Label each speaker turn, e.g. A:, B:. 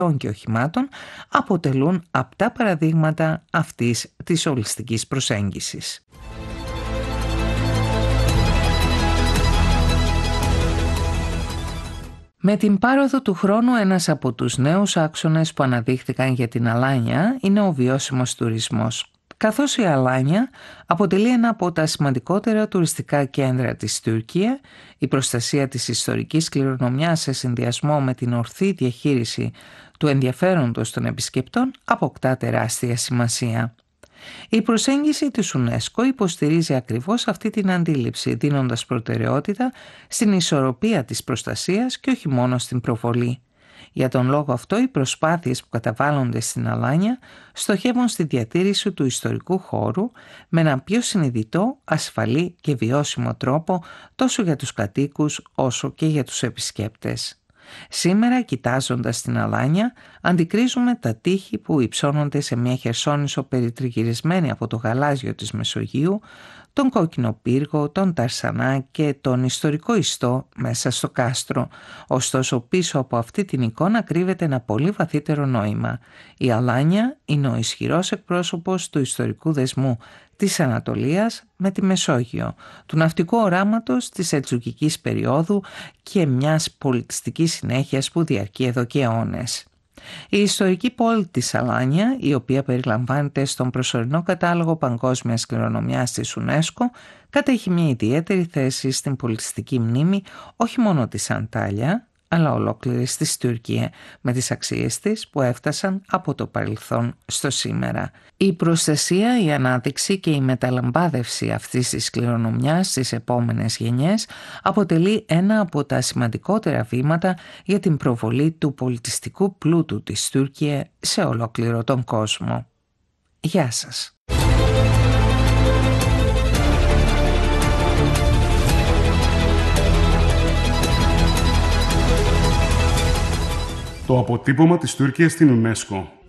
A: και οχημάτων αποτελούν απτά παραδείγματα αυτής της ολιστικής προσέγγισης. Με την πάροδο του χρόνου, ένας από τους νέους άξονες που αναδείχθηκαν για την Αλάνια είναι ο βιώσιμος τουρισμός. Καθώς η Αλάνια αποτελεί ένα από τα σημαντικότερα τουριστικά κέντρα της Τουρκία, η προστασία της ιστορικής κληρονομιάς σε συνδυασμό με την ορθή διαχείριση του ενδιαφέροντος των επισκεπτών αποκτά τεράστια σημασία. Η προσέγγιση της UNESCO υποστηρίζει ακριβώς αυτή την αντίληψη, δίνοντας προτεραιότητα στην ισορροπία της προστασίας και όχι μόνο στην προβολή. Για τον λόγο αυτό, οι προσπάθειες που καταβάλλονται στην Αλάνια στοχεύουν στη διατήρηση του ιστορικού χώρου με έναν πιο συνειδητό, ασφαλή και βιώσιμο τρόπο τόσο για τους κατοίκους όσο και για τους επισκέπτες. Σήμερα, κοιτάζοντας την Αλάνια, αντικρίζουμε τα τείχη που υψώνονται σε μια χερσόνησο περιτριγυρισμένη από το γαλάζιο της Μεσογείου, τον κόκκινο πύργο, τον Ταρσανά και τον ιστορικό ιστό μέσα στο κάστρο. Ωστόσο, πίσω από αυτή την εικόνα κρύβεται ένα πολύ βαθύτερο νόημα. Η Αλάνια είναι ο ισχυρός εκπρόσωπος του ιστορικού δεσμού της Ανατολίας με τη Μεσόγειο, του ναυτικού οράματος της σελτζουκικής περίοδου και μιας πολιτιστικής συνέχειας που διαρκεί εδώ και αιώνες. Η ιστορική πόλη της Αλάνια, η οποία περιλαμβάνεται στον προσωρινό κατάλογο παγκόσμιας κληρονομιάς της UNESCO, κατέχει μια ιδιαίτερη θέση στην πολιτιστική μνήμη όχι μόνο της Αντάλια, αλλά ολόκληρης της Τουρκία, με τις αξίες της που έφτασαν από το παρελθόν στο σήμερα. Η προστασία, η ανάδειξη και η μεταλαμπάδευση αυτής της κληρονομιάς στις επόμενες γενιές αποτελεί ένα από τα σημαντικότερα βήματα για την προβολή του πολιτιστικού πλούτου της Τουρκία σε ολόκληρο τον κόσμο. Γεια σας!
B: Το αποτύπωμα της Τουρκίας στην UNESCO.